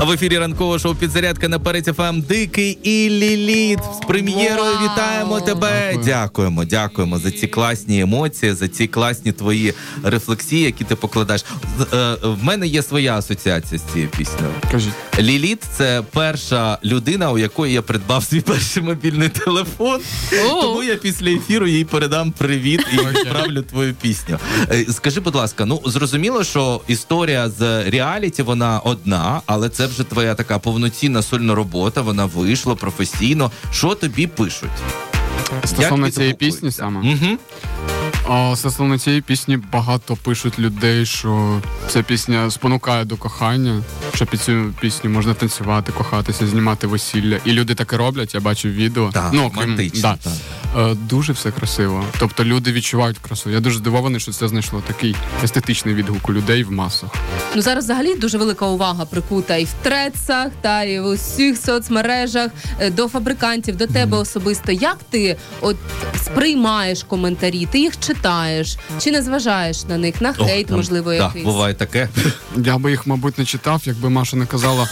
В ефірі ранкового шоу «Підзарядка» на Перець ФМ. Дикий і Ліліт. З прем'єрою вітаємо тебе. Дякуємо за ці класні емоції, за ці класні твої рефлексії, які ти покладаєш. В мене є своя асоціація з цією піснею. Кажіть. Ліліт – це перша людина, у якої я придбав свій перший мобільний телефон. Тому я після ефіру їй передам привіт і відправлю твою пісню. Скажи, будь ласка, зрозуміло, що історія з реаліті, вона одна, але це вже твоя така повноцінна сольна робота, вона вийшла професійно. Що тобі пишуть? Стосовно цієї пісні саме? Угу. Стосовно цієї пісні багато пишуть людей, що ця пісня спонукає до кохання, що під цю пісню можна танцювати, кохатися, знімати весілля. І люди таке роблять, я бачив відео. Романтично. Дуже все красиво. Тобто люди відчувають красу. Я дуже здивований, що це знайшло такий естетичний відгук у людей в масах. Зараз взагалі дуже велика увага прикута і в трецах, та і в усіх соцмережах до фабрикантів, до тебе особисто. Як ти сприймаєш коментарі? Ти їх читаєш? Чи не зважаєш на них? На хейт, можливо, якийсь? Так, буває таке. Я би їх, мабуть, не читав, якби Маша не казала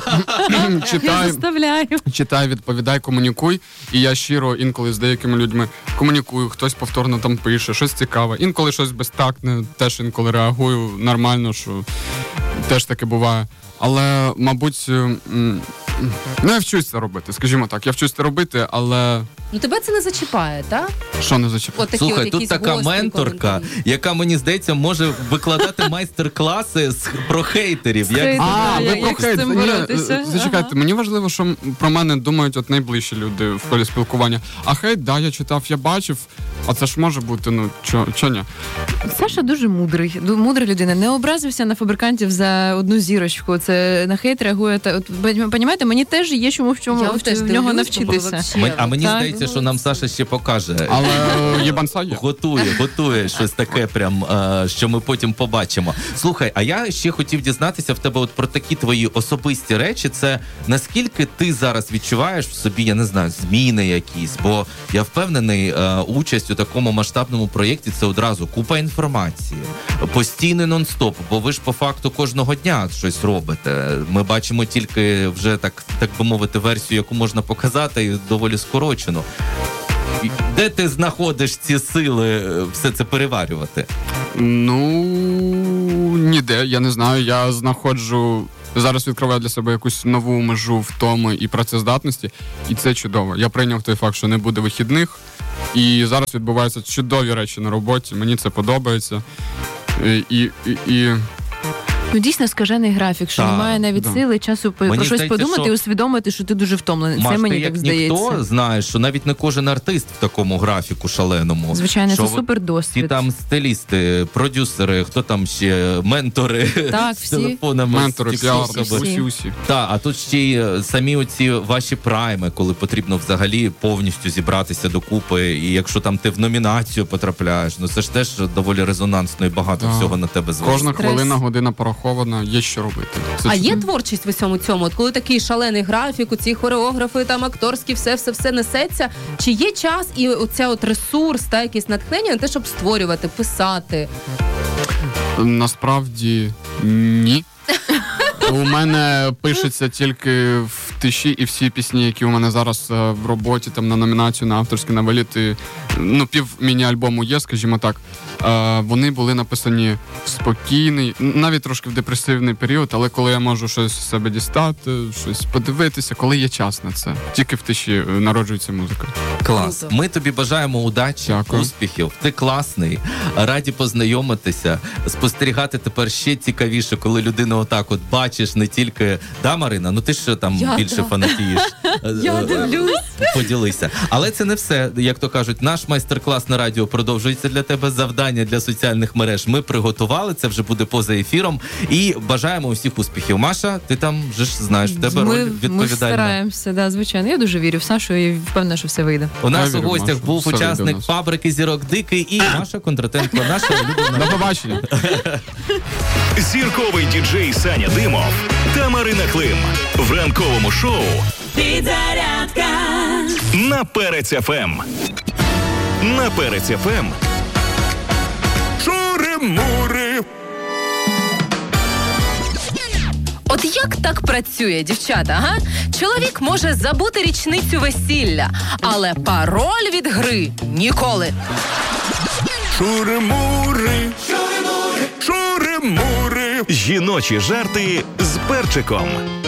читай, відповідай, комунікуй. І я щиро інколи з деякими людьми комунікую, хтось повторно там пише, щось цікаве. Інколи щось безтактне, теж інколи реагую нормально, що теж таке буває. Але, мабуть, я вчусь це робити, скажімо так. Я вчусь це робити, але... Тебе це не зачіпає, так? Що не зачіпає? Слухай, тут така менторка, яка, мені здається, може викладати майстер-класи про хейтерів. Ви про хейт. Зачекайте, мені важливо, що про мене думають найближчі люди в колі спілкування. А хейт, я читав, я бачив, а це ж може бути, чо ні? Саша дуже мудра людина. Не образився на фабрикантів за одну зірочку. Це на хейт реагує. Понімаєте, мені теж є чому в нього навчитися. А мені здається, що нам Саша ще покаже. Але єбанса є. Готує щось таке прям, що ми потім побачимо. Слухай, а я ще хотів дізнатися в тебе про такі твої особисті речі. Це наскільки ти зараз відчуваєш в собі, я не знаю, зміни якісь? Бо я впевнений, участь у такому масштабному проєкті – це одразу купа інформації, постійний нон-стоп, бо ви ж по факту кожного дня щось робите. Ми бачимо тільки вже, так би мовити, версію, яку можна показати, і доволі скорочену. Де ти знаходиш ці сили все це переварювати? Ніде, я не знаю. Я знаходжу... Зараз відкриваю для себе якусь нову межу втоми і працездатності, і це чудово. Я прийняв той факт, що не буде вихідних, і зараз відбуваються чудові речі на роботі, мені це подобається. Дійсно скажений графік, що немає навіть сили, часу про щось подумати і усвідомити, що ти дуже втомлений. Це мені так здається. Ніхто знає, що навіть не кожен артист в такому графіку шаленому. Звичайно, це супер досвід. Ті там стилісти, продюсери, хто там ще, ментори з телефонами. Ментори, піар-усі. Так, а тут ще й самі оці ваші прайми, коли потрібно взагалі повністю зібратися докупи, і якщо там ти в номінацію потрапляєш, це ж теж доволі резонансно і багато всього на тебе зводить. Кожна хвилина, година порахована, є що робити. Є творчість в усьому цьому? От коли такий шалений графік, ці хореографи, там акторські, все несеться. Чи є час і оця ресурс, якесь натхнення на те, щоб створювати, писати? Насправді ні. У мене пишеться тільки в тиші, і всі пісні, які у мене зараз в роботі, там на номінацію, на авторські, на виліти, пів міні-альбому є, скажімо так, вони були написані в спокійний, навіть трошки в депресивний період, але коли я можу щось з себе дістати, щось подивитися, коли є час на це. Тільки в тиші народжується музика. Клас. Ми тобі бажаємо удачі, успіхів. Ти класний, раді познайомитися, спостерігати тепер ще цікавіше, коли людина отак бачиш не тільки, Марина, ти ж там більше фанатієш. Я дивлюсь. Поділися. Але це не все. Як то кажуть, наш майстер-клас на радіо продовжується для тебе. Завдання для соціальних мереж ми приготували. Це вже буде поза ефіром. І бажаємо усіх успіхів. Маша, ти там вже ж знаєш, в тебе роль відповідальна. Ми стараємося, звичайно. Я дуже вірю в Сашу і впевнена, що все вийде. У нас у гостях був учасник «Фабрики зірок» Дикий і Маша Кондратенко. Наша улюблена. До побачення. Зірковий діджей Саня Димов та Марина Клим в ранковому шоу «Підзарядка» на Перець ФМ. На Перець ФМ. Шури-мури. От як так працює, дівчата, га? Чоловік може забути річницю весілля, але пароль від гри ніколи. Шури-мури, шури-мури. Жіночі жарти з перчиком.